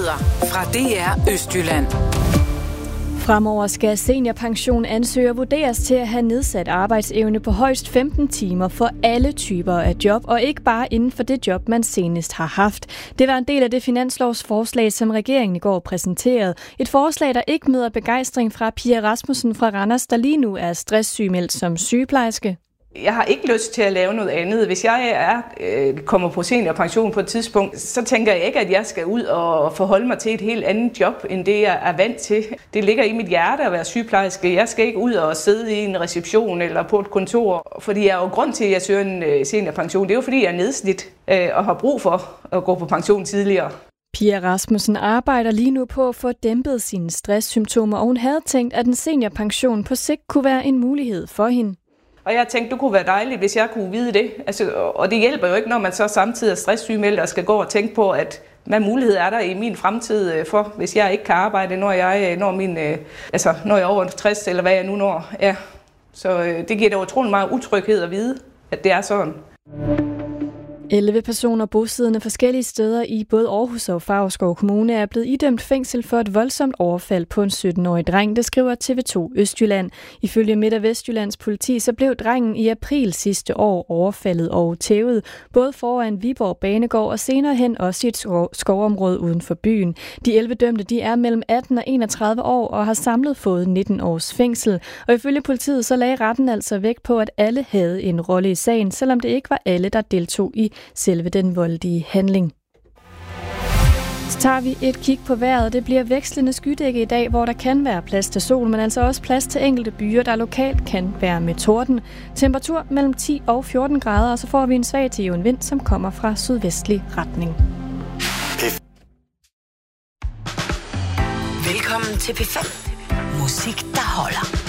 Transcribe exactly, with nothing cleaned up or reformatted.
Nyheder fra D R Østjylland. Fremover skal seniorpension-ansøgere vurderes til at have nedsat arbejdsevne på højst femten timer for alle typer af job, og ikke bare inden for det job, man senest har haft. Det var en del af det finanslovsforslag, som regeringen i går præsenterede. Et forslag, der ikke møder begejstring fra Pia Rasmussen fra Randers, der lige nu er stresssygemeldt som sygeplejerske. Jeg har ikke lyst til at lave noget andet. Hvis jeg er, øh, kommer på seniorpension på et tidspunkt, så tænker jeg ikke, at jeg skal ud og forholde mig til et helt andet job, end det jeg er vant til. Det ligger i mit hjerte at være sygeplejerske. Jeg skal ikke ud og sidde i en reception eller på et kontor, fordi jeg er jo grund til, at jeg søger en seniorpension. Det er jo fordi, jeg er nedslidt øh, og har brug for at gå på pension tidligere. Pia Rasmussen arbejder lige nu på at få dæmpet sine stresssymptomer, og hun havde tænkt, at en seniorpension på sigt kunne være en mulighed for hende. Og jeg tænkte, det kunne være dejligt, hvis jeg kunne vide det. Altså, og det hjælper jo ikke, når man så samtidig er stresssygemeldt og skal gå og tænke på, at hvad mulighed er der i min fremtid for, hvis jeg ikke kan arbejde, når jeg når min, altså når jeg er over tres, eller hvad jeg nu når er. Så det giver da utrolig meget utryghed at vide, at det er sådan. elleve personer bosiddende forskellige steder i både Aarhus og Favrskov Kommune er blevet idømt fængsel for et voldsomt overfald på en sytten-årig dreng, det skriver T V to Østjylland. Ifølge Midt- og Vestjyllands politi så blev drengen i april sidste år overfaldet og tævet, både foran Viborg Banegård og senere hen også i et skovområde uden for byen. De elleve dømte de er mellem atten og enogtredive år og har samlet fået nitten års fængsel. Og ifølge politiet så lagde retten altså vægt på, at alle havde en rolle i sagen, selvom det ikke var alle, der deltog i selve den voldelige handling. Så tager vi et kig på vejret. Det bliver vekslende skydække i dag, hvor der kan være plads til sol, men altså også plads til enkelte byer, der lokalt kan være med torden. Temperatur mellem ti og fjorten grader, og så får vi en svag til jævn vind, som kommer fra sydvestlig retning. Velkommen til P fem. Musik, der holder.